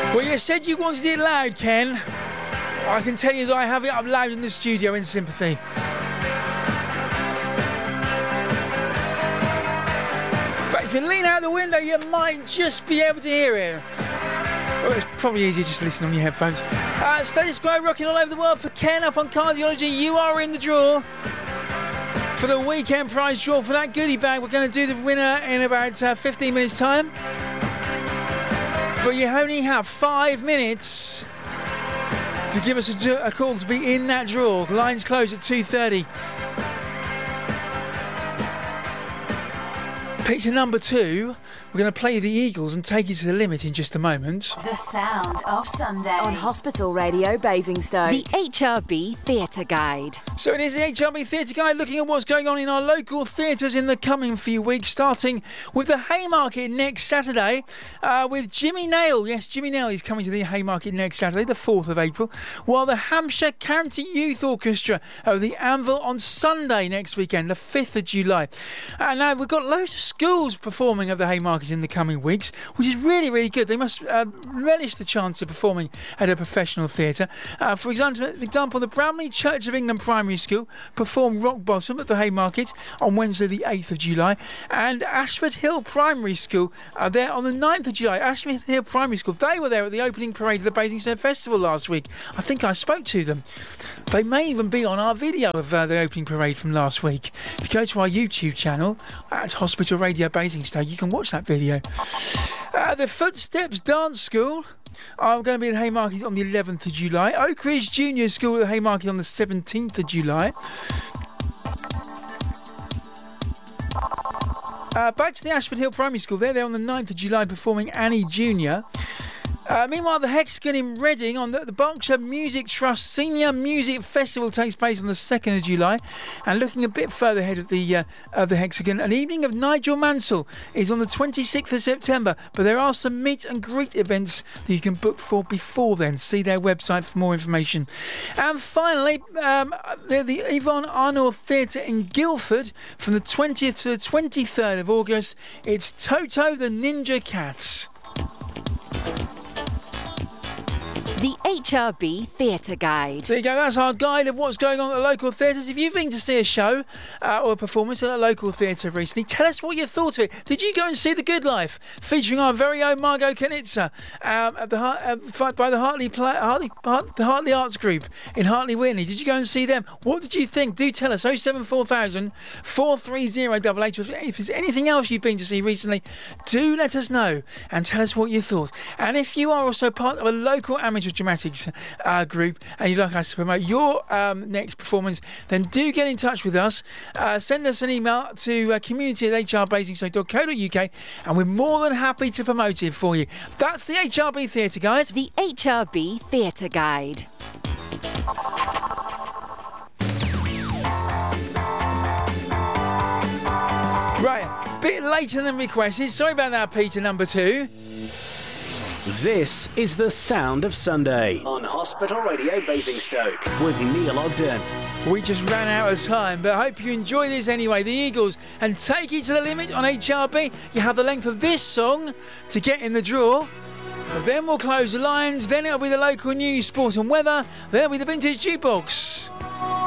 Well, you said you wanted it loud, Ken. I can tell you that I have it up loud in the studio in sympathy. In fact, if you lean out the window, you might just be able to hear it. Well, it's probably easier just to listen on your headphones. Status Quo rocking all over the world for Ken up on Cardiology. You are in the draw for the weekend prize draw for that goodie bag. We're going to do the winner in about 15 minutes' time. But you only have 5 minutes to give us a call to be in that draw. Lines close at 2:30. Picture number 2. We're going to play the Eagles and take you to the limit in just a moment. The sound of Sunday on Hospital Radio Basingstoke. The HRB Theatre Guide. So it is the HRB Theatre Guide, looking at what's going on in our local theatres in the coming few weeks, starting with the Haymarket next Saturday with Jimmy Nail. Yes, Jimmy Nail is coming to the Haymarket next Saturday, the 4th of April, while the Hampshire County Youth Orchestra at the Anvil on Sunday next weekend, the 5th of July. Now, we've got loads of schools performing at the Haymarket in the coming weeks, which is really, really good. They must relish the chance of performing at a professional theatre. For example, the Bramley Church of England Primary School performed Rock Bottom at the Haymarket on Wednesday the 8th of July, and Ashford Hill Primary School are there on the 9th of July. Ashford Hill Primary School, they were there at the opening parade of the Basingstoke Festival last week. I think I spoke to them. They may even be on our video of the opening parade from last week. If you go to our YouTube channel at Hospital Radio Basingstoke, you can watch that video. The Footsteps Dance School are going to be in Haymarket on the 11th of July. Oak Ridge Junior School at the Haymarket on the 17th of July. Back to the Ashford Hill Primary School. They're there on the 9th of July performing Annie Junior. Meanwhile, the Hexagon in Reading on the Berkshire Music Trust Senior Music Festival takes place on the 2nd of July. And looking a bit further ahead of the Hexagon, an evening of Nigel Mansell is on the 26th of September. But there are some meet and greet events that you can book for before then. See their website for more information. And finally, the Yvonne Arnold Theatre in Guildford from the 20th to the 23rd of August. It's Toto the Ninja Cat. The HRB Theatre Guide. There you go, that's our guide of what's going on at the local theatres. If you've been to see a show or a performance at a local theatre recently, tell us what you thought of it. Did you go and see The Good Life, featuring our very own Margot Knitzer by the Hartley Arts Group in Hartley Whitney? Did you go and see them? What did you think? Do tell us. 074,000 430 888. If there's anything else you've been to see recently, do let us know and tell us what you thought. And if you are also part of a local amateur dramatics group and you'd like us to promote your next performance, then do get in touch with us. Send us an email to community@hrbasingstoke.co.uk and we're more than happy to promote it for you. That's the HRB Theatre Guide. The HRB Theatre Guide. Right, a bit later than requested. Sorry about that, Peter number 2. This is the sound of Sunday on Hospital Radio Basingstoke with Neil Ogden. We just ran out of time, but I hope you enjoy this anyway. The Eagles and Take It to the Limit on HRB. You have the length of this song to get in the draw. Then we'll close the lines. Then it'll be the local news, sport and weather. Then it'll be the vintage jukebox.